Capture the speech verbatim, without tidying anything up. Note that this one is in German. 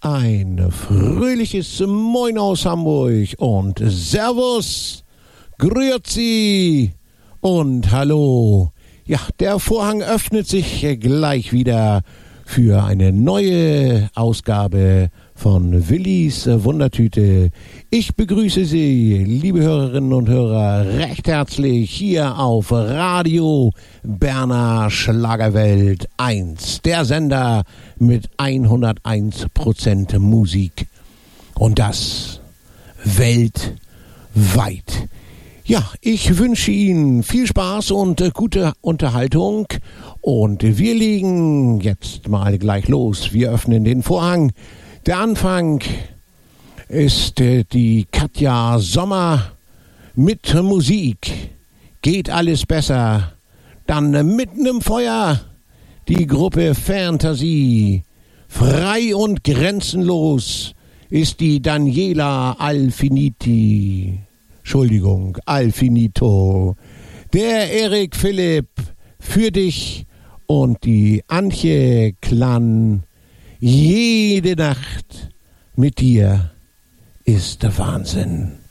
Ein fröhliches Moin aus Hamburg und Servus, Grüezi und Hallo. Ja, der Vorhang öffnet sich gleich wieder für eine neue Ausgabe von Willis Wundertüte. Ich begrüße Sie, liebe Hörerinnen und Hörer, recht herzlich hier auf Radio Berner Schlagerwelt eins, der Sender mit hunderteins Prozent Musik und das weltweit. Ja, ich wünsche Ihnen viel Spaß und äh, gute Unterhaltung und wir legen jetzt mal gleich los. Wir öffnen den Vorhang. Der Anfang ist äh, die Katja Sommer mit Musik. Geht alles besser. Dann äh, mitten im Feuer die Gruppe Fantasie. Frei und grenzenlos ist die Daniela Alfiniti. Entschuldigung, Alfinito. Der Erik Philipp für dich und die Antje Klan. Jede Nacht mit dir ist der Wahnsinn.